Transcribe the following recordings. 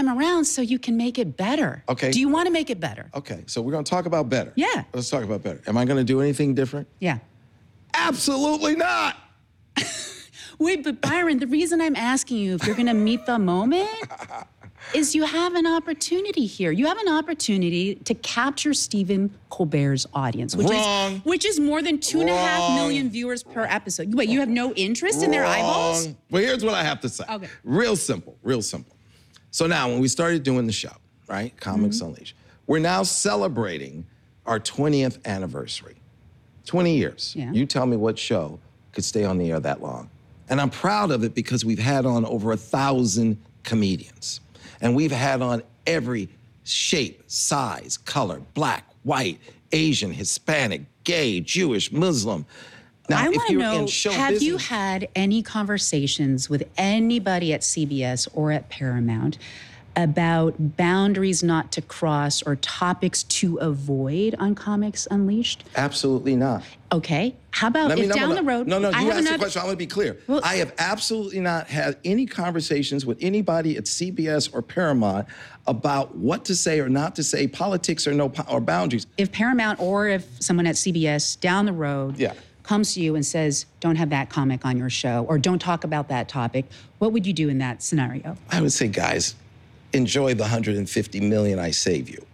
time around so you can make it better. Okay. Do you want to make it better? Okay, so we're going to talk about better. Yeah. Let's talk about better. Am I going to do anything different? Yeah. Absolutely not. Wait, but Byron, the reason I'm asking you if you're going to meet the moment is you have an opportunity here. You have an opportunity to capture Stephen Colbert's audience, which is more than 2.5 million viewers per episode. Wait, you have no interest in their eyeballs? Well, here's what I have to say. Okay. Real simple, real simple. So now when we started doing the show, right, Comics Unleashed, we're now celebrating our 20th anniversary. 20 years. Yeah. You tell me what show could stay on the air that long. And I'm proud of it because we've had on over 1,000 comedians. And we've had on every shape, size, color, black, white, Asian, Hispanic, gay, Jewish, Muslim. Now, I want to know, have you business, had any conversations with anybody at CBS or at Paramount about boundaries not to cross or topics to avoid on Comics Unleashed? Absolutely not. Okay. How about if down the road... No, I you have asked the question. I want to be clear. Well, I have absolutely not had any conversations with anybody at CBS or Paramount about what to say or not to say, politics or boundaries. If Paramount or if someone at CBS down the road comes to you and says, don't have that comic on your show or don't talk about that topic, what would you do in that scenario? I would say, guys, enjoy the 150 million I save you.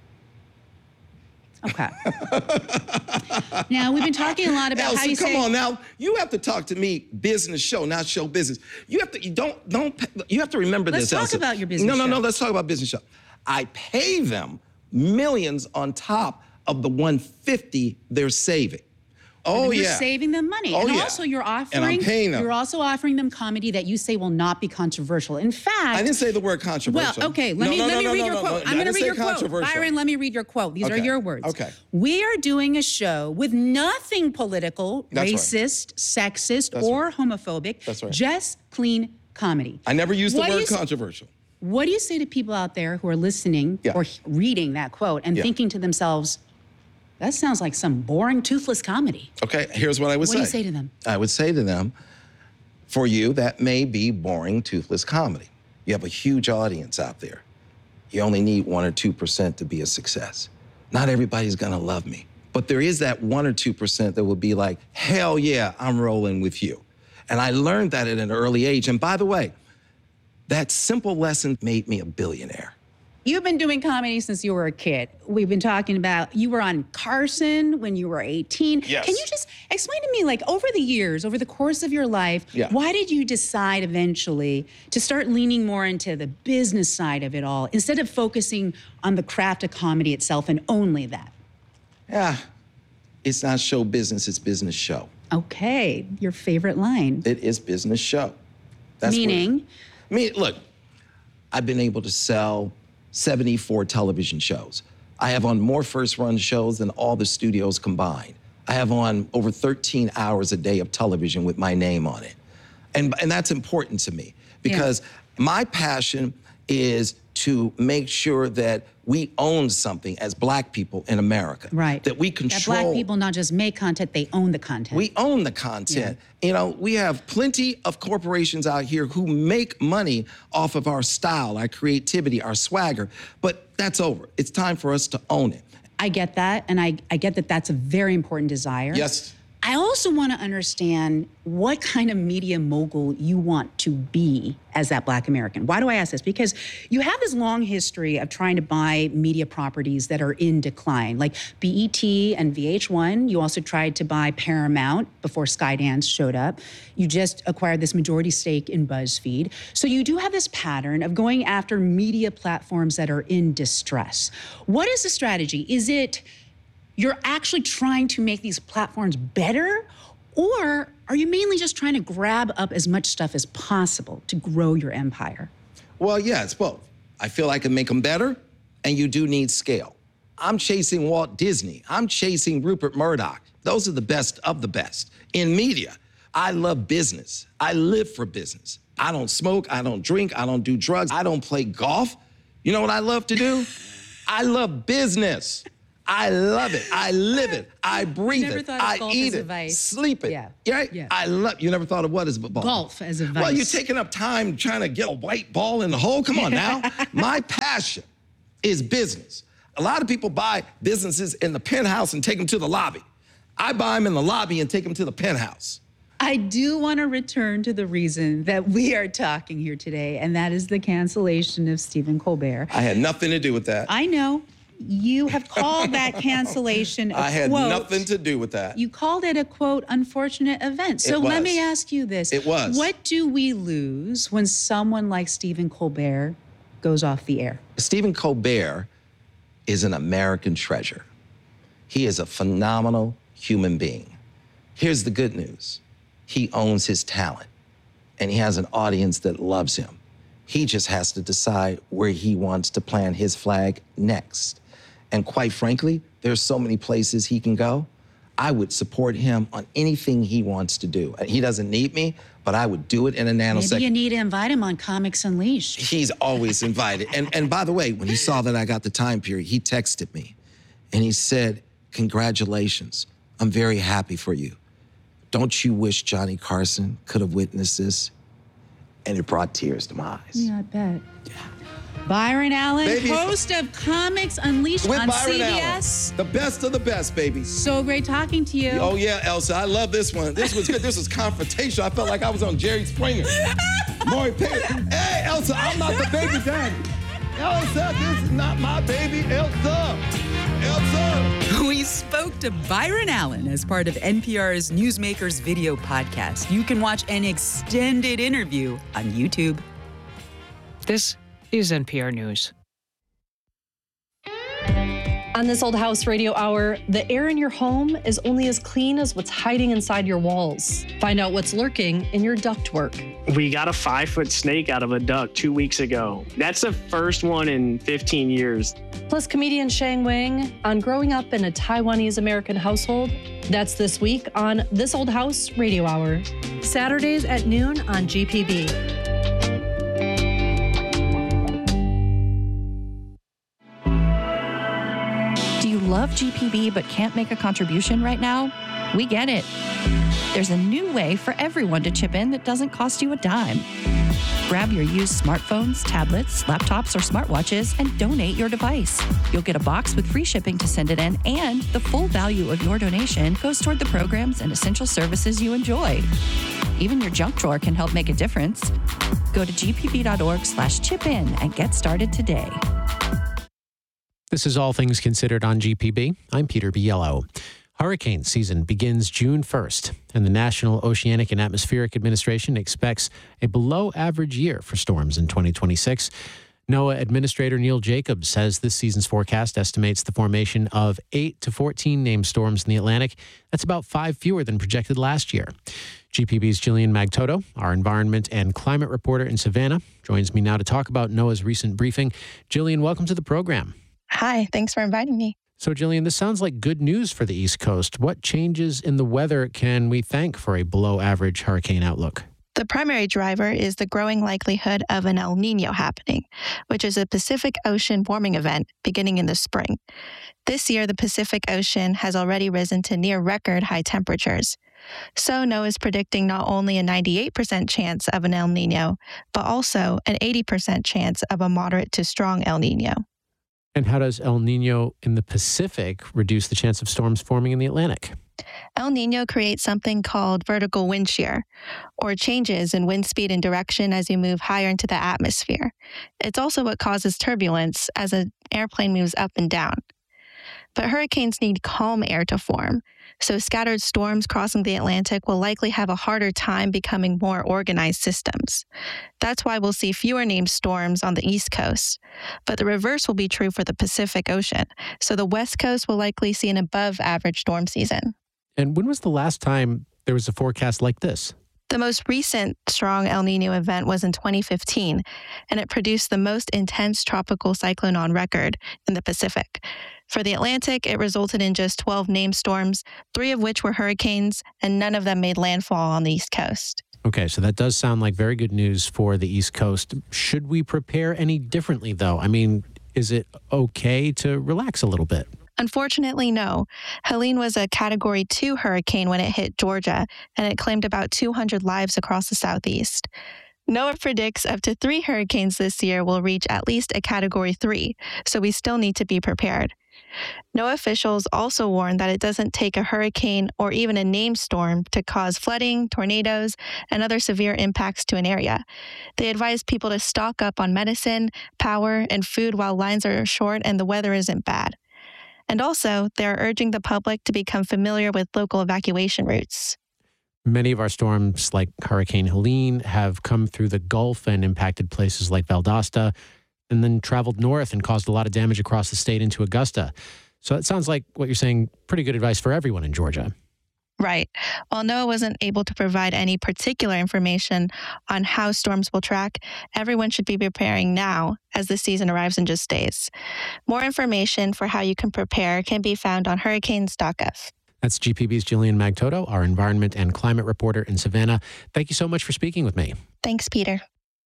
Okay. Now, we've been talking a lot about Elsa, how you come on now. You have to talk to me business show, not show business. You have to remember this, Elsa. Let's talk about your business show. No, let's talk about business show. I pay them millions on top of the 150 they're saving. Oh, You're saving them money. Oh, and yeah. also you're offering, and I'm paying them. You're also offering them comedy that you say will not be controversial. In fact, I didn't say the word controversial. Well, okay, let me read your quote. I'm going to read your quote. Byron, let me read your quote. These are your words. Okay. We are doing a show with nothing political, racist, sexist, or homophobic. That's right. Just clean comedy. I never used the word controversial. What do you say to people out there who are listening or reading that quote and thinking to themselves, that sounds like some boring, toothless comedy? Okay, here's what I would say. What do you say to them? I would say to them, for you, that may be boring, toothless comedy. You have a huge audience out there. You only need 1 or 2% to be a success. Not everybody's gonna love me, but there is that 1 or 2% that will be like, hell yeah, I'm rolling with you. And I learned that at an early age. And by the way, that simple lesson made me a billionaire. You've been doing comedy since you were a kid. We've been talking about, you were on Carson when you were 18. Yes. Can you just explain to me, like, over the years, over the course of your life, why did you decide eventually to start leaning more into the business side of it all instead of focusing on the craft of comedy itself and only that? Yeah, it's not show business, it's business show. Okay, your favorite line. It is business show. Meaning? Look, I've been able to sell 74 television shows. I have on more first-run shows than all the studios combined. I have on over 13 hours a day of television with my name on it. And that's important to me because my passion is to make sure that we own something as Black people in America. Right. That we control. That Black people not just make content, they own the content. We own the content. You know, we have plenty of corporations out here who make money off of our style, our creativity, our swagger, but that's over. It's time for us to own it. I get that, and I get that that's a very important desire. Yes. I also want to understand what kind of media mogul you want to be as that Black American. Why do I ask this? Because you have this long history of trying to buy media properties that are in decline, like BET and VH1. You also tried to buy Paramount before Skydance showed up. You just acquired this majority stake in BuzzFeed. So you do have this pattern of going after media platforms that are in distress. What is the strategy? Is it you're actually trying to make these platforms better, or are you mainly just trying to grab up as much stuff as possible to grow your empire? Well, yeah, it's both. I feel I can make them better, and you do need scale. I'm chasing Walt Disney. I'm chasing Rupert Murdoch. Those are the best of the best. In media, I love business. I live for business. I don't smoke, I don't drink, I don't do drugs, I don't play golf. You know what I love to do? I love business. I love it. I live it. I breathe never it. thought of I golf eat as a it. vice. Sleep it. Yeah. Right? Yeah. I love. You never thought of what as golf as a vice. Well, you're taking up time trying to get a white ball in the hole. Come on now. My passion is business. A lot of people buy businesses in the penthouse and take them to the lobby. I buy them in the lobby and take them to the penthouse. I do want to return to the reason that we are talking here today, and that is the cancellation of Stephen Colbert. I had nothing to do with that. I know. You have called that cancellation a I had quote. nothing to do with that. You called it a, quote, unfortunate event. So It let me was. ask you this. It was. What do we lose when someone like Stephen Colbert goes off the air? Stephen Colbert is an American treasure. He is a phenomenal human being. Here's the good news. He owns his talent, and he has an audience that loves him. He just has to decide where he wants to plant his flag next. And quite frankly, there's so many places he can go. I would support him on anything he wants to do. He doesn't need me, but I would do it in a nanosecond. Maybe you need to invite him on Comics Unleashed. He's always invited. And by the way, when he saw that I got the time period, he texted me and he said, "Congratulations. I'm very happy for you. Don't you wish Johnny Carson could have witnessed this?" And it brought tears to my eyes. Yeah, I bet. Byron Allen, Baby. host of Comics Unleashed With on Byron CBS. Allen, the best of the best, baby. So great talking to you. Oh yeah, Elsa, I love this one. This was good. This was confrontational. I felt like I was on Jerry Springer. Maury Perry. Hey, Elsa, I'm not the baby daddy. Elsa, this is not my baby, Elsa. Elsa. We spoke to Byron Allen as part of NPR's Newsmakers video podcast. You can watch an extended interview on YouTube. This is NPR News. On This Old House Radio Hour, the air in your home is only as clean as what's hiding inside your walls. Find out what's lurking in your ductwork. We got a 5-foot snake out of a duct 2 weeks ago. That's the first one in 15 years. Plus, comedian Shang Wang on growing up in a Taiwanese American household. That's this week on This Old House Radio Hour. Saturdays at noon on GPB. Love GPB but can't make a contribution right now? We get it. There's a new way for everyone to chip in that doesn't cost you a dime. Grab your used smartphones, tablets, laptops, or smartwatches and donate your device. You'll get a box with free shipping to send it in, and the full value of your donation goes toward the programs and essential services you enjoy. Even your junk drawer can help make a difference. Go to gpb.org/chip-in and get started today. This is All Things Considered on GPB. I'm Peter Biello. Hurricane season begins June 1st, and the National Oceanic and Atmospheric Administration expects a below-average year for storms in 2026. NOAA Administrator Neil Jacobs says this season's forecast estimates the formation of 8 to 14 named storms in the Atlantic. That's about 5 fewer than projected last year. GPB's Jillian Magtoto, our environment and climate reporter in Savannah, joins me now to talk about NOAA's recent briefing. Jillian, welcome to the program. Hi, thanks for inviting me. So, Jillian, this sounds like good news for the East Coast. What changes in the weather can we thank for a below-average hurricane outlook? The primary driver is the growing likelihood of an El Niño happening, which is a Pacific Ocean warming event beginning in the spring. This year, the Pacific Ocean has already risen to near record high temperatures. So NOAA is predicting not only a 98% chance of an El Niño, but also an 80% chance of a moderate to strong El Niño. And how does El Niño in the Pacific reduce the chance of storms forming in the Atlantic? El Niño creates something called vertical wind shear, or changes in wind speed and direction as you move higher into the atmosphere. It's also what causes turbulence as an airplane moves up and down. But hurricanes need calm air to form, so scattered storms crossing the Atlantic will likely have a harder time becoming more organized systems. That's why we'll see fewer named storms on the East Coast. But the reverse will be true for the Pacific Ocean, so the West Coast will likely see an above-average storm season. And when was the last time there was a forecast like this? The most recent strong El Niño event was in 2015, and it produced the most intense tropical cyclone on record in the Pacific. For the Atlantic, it resulted in just 12 named storms, 3 of which were hurricanes, and none of them made landfall on the East Coast. Okay, so that does sound like very good news for the East Coast. Should we prepare any differently, though? I mean, is it okay to relax a little bit? Unfortunately, no. Helene was a Category 2 hurricane when it hit Georgia, and it claimed about 200 lives across the southeast. NOAA predicts up to 3 hurricanes this year will reach at least a Category 3, so we still need to be prepared. NOAA officials also warn that it doesn't take a hurricane or even a named storm to cause flooding, tornadoes, and other severe impacts to an area. They advise people to stock up on medicine, power, and food while lines are short and the weather isn't bad. And also, they're urging the public to become familiar with local evacuation routes. Many of our storms, like Hurricane Helene, have come through the Gulf and impacted places like Valdosta, and then traveled north and caused a lot of damage across the state into Augusta. So it sounds like what you're saying, pretty good advice for everyone in Georgia. Right. While NOAA wasn't able to provide any particular information on how storms will track, everyone should be preparing now as the season arrives in just days. More information for how you can prepare can be found on hurricanes.gov. That's GPB's Jillian Magtoto, our environment and climate reporter in Savannah. Thank you so much for speaking with me. Thanks, Peter.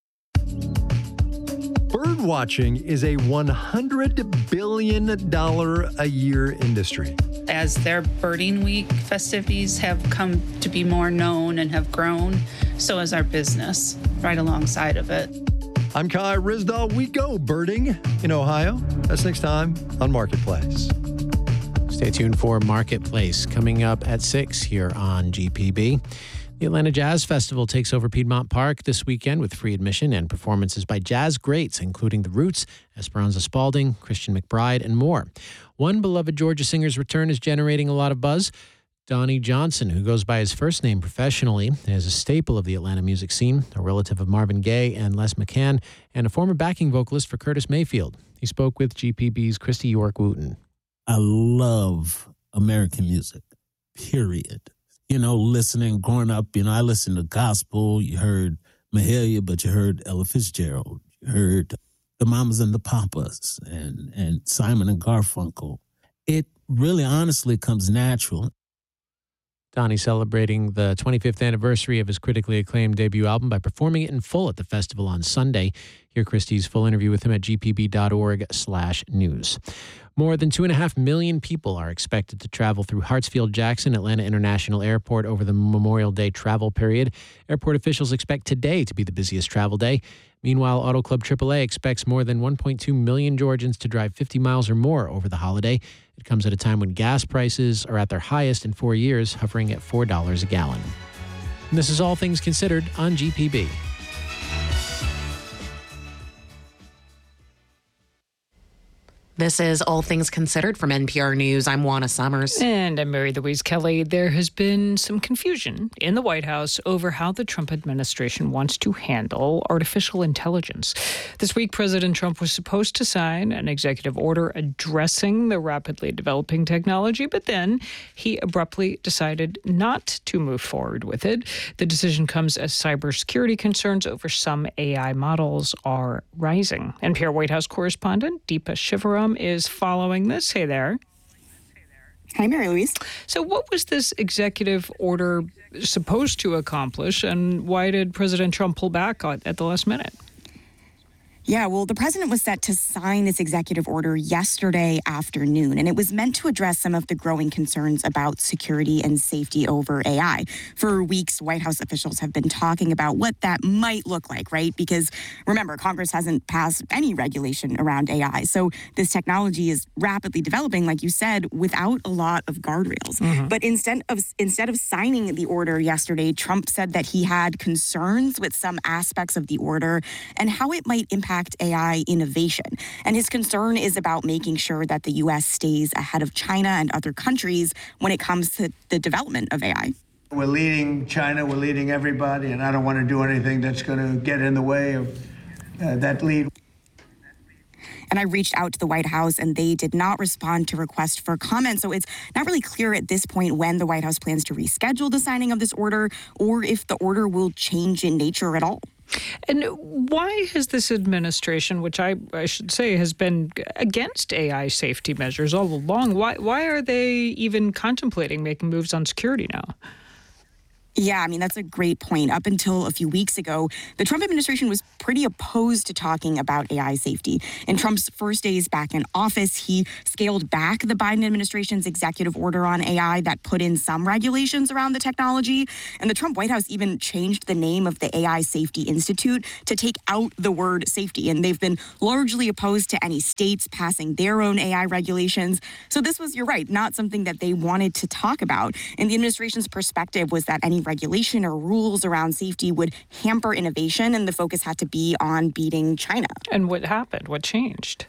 Bird watching is a $100 billion a year industry. As their birding week festivities have come to be more known and have grown, so has our business right alongside of it. I'm Kai Ryssdal. We go birding in Ohio. That's next time on Marketplace. Stay tuned for Marketplace coming up at 6 here on GPB. The Atlanta Jazz Festival takes over Piedmont Park this weekend with free admission and performances by jazz greats, including The Roots, Esperanza Spalding, Christian McBride, and more. One beloved Georgia singer's return is generating a lot of buzz. Donnie Johnson, who goes by his first name professionally, is a staple of the Atlanta music scene, a relative of Marvin Gaye and Les McCann, and a former backing vocalist for Curtis Mayfield. He spoke with GPB's Christy York-Wooten. I love American music, period. You know, listening, growing up, I listened to gospel. You heard Mahalia, but you heard Ella Fitzgerald. You heard the Mamas and the Papas and Simon and Garfunkel. It really honestly comes natural. Donnie celebrating the 25th anniversary of his critically acclaimed debut album by performing it in full at the festival on Sunday. Hear Christie's full interview with him at gpb.org/news. More than 2.5 million people are expected to travel through Hartsfield-Jackson Atlanta International Airport over the Memorial Day travel period. Airport officials expect today to be the busiest travel day. Meanwhile, Auto Club AAA expects more than 1.2 million Georgians to drive 50 miles or more over the holiday. It comes at a time when gas prices are at their highest in 4 years, hovering at $4 a gallon. And this is All Things Considered on GPB. This is All Things Considered from NPR News. I'm Juana Summers. And I'm Mary Louise Kelly. There has been some confusion in the White House over how the Trump administration wants to handle artificial intelligence. This week, President Trump was supposed to sign an executive order addressing the rapidly developing technology, but then he abruptly decided not to move forward with it. The decision comes as cybersecurity concerns over some AI models are rising. NPR White House correspondent Deepa Shivaram is following this. Hey there. Hi, Mary Louise. So what was this executive order supposed to accomplish, and why did President Trump pull back at the last minute? Yeah, well, the president was set to sign this executive order yesterday afternoon, and it was meant to address some of the growing concerns about security and safety over AI. For weeks, White House officials have been talking about what that might look like, right? Because remember, Congress hasn't passed any regulation around AI. So this technology is rapidly developing, like you said, without a lot of guardrails. Mm-hmm. But instead of signing the order yesterday, Trump said that he had concerns with some aspects of the order and how it might impact AI innovation. And his concern is about making sure that the U.S. stays ahead of China and other countries when it comes to the development of AI. We're leading China, we're leading everybody, and I don't want to do anything that's going to get in the way of that lead. And I reached out to the White House, and they did not respond to requests for comment. So it's not really clear at this point when the White House plans to reschedule the signing of this order or if the order will change in nature at all. And why has this administration, which I should say has been against AI safety measures all along, why are they even contemplating making moves on security now? Yeah, I mean, that's a great point. Up until a few weeks ago, the Trump administration was pretty opposed to talking about AI safety. In Trump's first days back in office, he scaled back the Biden administration's executive order on AI that put in some regulations around the technology. And the Trump White House even changed the name of the AI Safety Institute to take out the word safety. And they've been largely opposed to any states passing their own AI regulations. So this was, you're right, not something that they wanted to talk about. And the administration's perspective was that any regulation or rules around safety would hamper innovation, and the focus had to be on beating China. And what happened? What changed?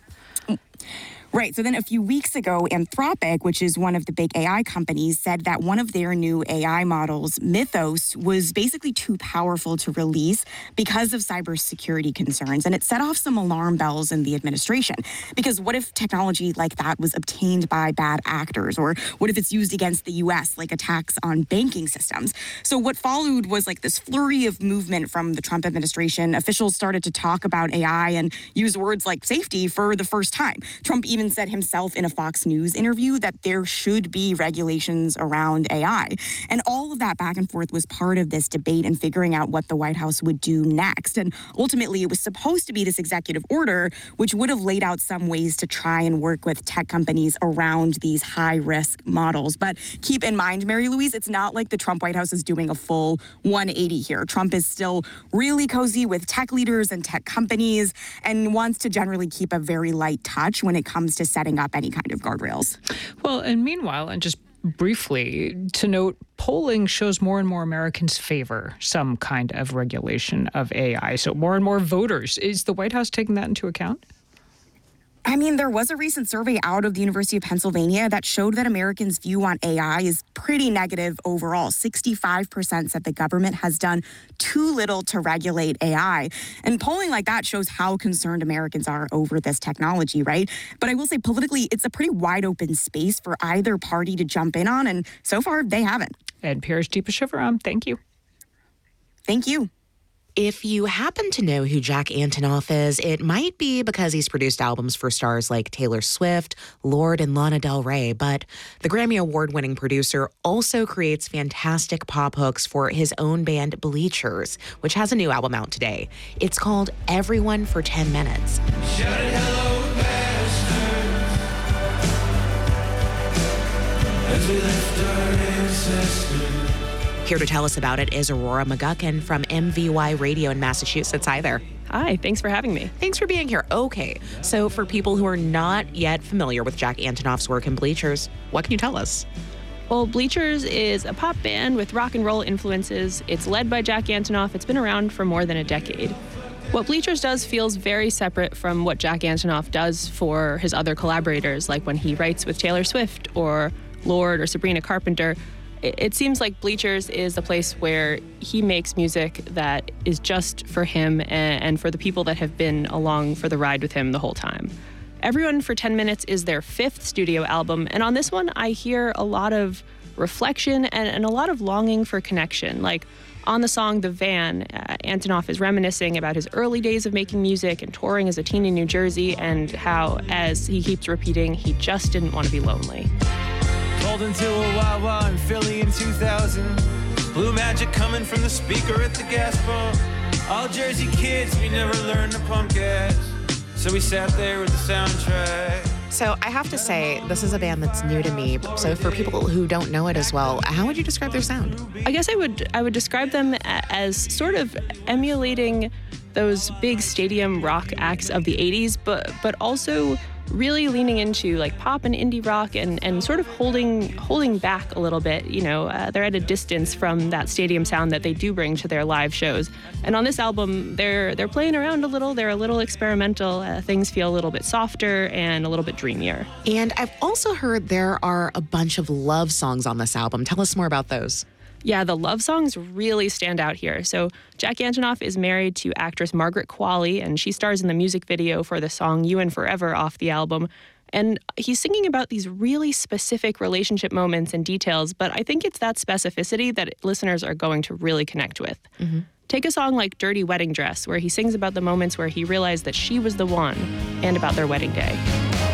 Right. So then a few weeks ago, Anthropic, which is one of the big AI companies, said that one of their new AI models, Mythos, was basically too powerful to release because of cybersecurity concerns. And it set off some alarm bells in the administration. Because what if technology like that was obtained by bad actors? Or what if it's used against the U.S., like attacks on banking systems? So what followed was like this flurry of movement from the Trump administration. Officials started to talk about AI and use words like safety for the first time. Trump even said himself in a Fox News interview that there should be regulations around AI. And all of that back and forth was part of this debate and figuring out what the White House would do next. And ultimately, it was supposed to be this executive order, which would have laid out some ways to try and work with tech companies around these high-risk models. But keep in mind, Mary Louise, it's not like the Trump White House is doing a full 180 here. Trump is still really cozy with tech leaders and tech companies and wants to generally keep a very light touch when it comes to setting up any kind of guardrails. Well, and meanwhile, and just briefly to note, polling shows more and more Americans favor some kind of regulation of AI. So more and more voters. Is the White House taking that into account? I mean, there was a recent survey out of the University of Pennsylvania that showed that Americans' view on AI is pretty negative overall. 65% said the government has done too little to regulate AI. And polling like that shows how concerned Americans are over this technology, right? But I will say politically, it's a pretty wide open space for either party to jump in on. And so far, they haven't. NPR's Deepa Shivaram, thank you. Thank you. If you happen to know who Jack Antonoff is, it might be because he's produced albums for stars like Taylor Swift, Lorde, and Lana Del Rey. But the Grammy Award-winning producer also creates fantastic pop hooks for his own band Bleachers, which has a new album out today. It's called Everyone for 10 Minutes. Shout it, hello, bastards, as we lift our ancestors. Here to tell us about it is Aurora McGuckin from MVY Radio in Massachusetts. Hi there. Hi, thanks for having me. Thanks for being here. Okay, so for people who are not yet familiar with Jack Antonoff's work in Bleachers, what can you tell us? Well, Bleachers is a pop band with rock and roll influences. It's led by Jack Antonoff. It's been around for more than a decade. What Bleachers does feels very separate from what Jack Antonoff does for his other collaborators, like when he writes with Taylor Swift or Lorde or Sabrina Carpenter. It seems like Bleachers is a place where he makes music that is just for him and for the people that have been along for the ride with him the whole time. Everyone for 10 Minutes is their 5th studio album, and on this one I hear a lot of reflection and a lot of longing for connection. Like on the song The Van, Antonoff is reminiscing about his early days of making music and touring as a teen in New Jersey, and how, as he keeps repeating, he just didn't want to be lonely. Pulled into a Wawa in Philly in 2000. Blue magic coming from the speaker at the gas pump. All Jersey kids, we never learned to pump gas. So we sat there with the soundtrack. So I have to say, this is a band that's new to me. So for people who don't know it as well, how would you describe their sound? I guess I would describe them as sort of emulating those big stadium rock acts of the 80s, but also really leaning into like pop and indie rock and sort of holding back a little bit. You know, they're at a distance from that stadium sound that they do bring to their live shows. And on this album, they're playing around a little. They're a little experimental. Things feel a little bit softer and a little bit dreamier. And I've also heard there are a bunch of love songs on this album. Tell us more about those. Yeah, the love songs really stand out here. So Jack Antonoff is married to actress Margaret Qualley, and she stars in the music video for the song You and Forever off the album. And he's singing about these really specific relationship moments and details, but I think it's that specificity that listeners are going to really connect with. Mm-hmm. Take a song like Dirty Wedding Dress, where he sings about the moments where he realized that she was the one, and about their wedding day.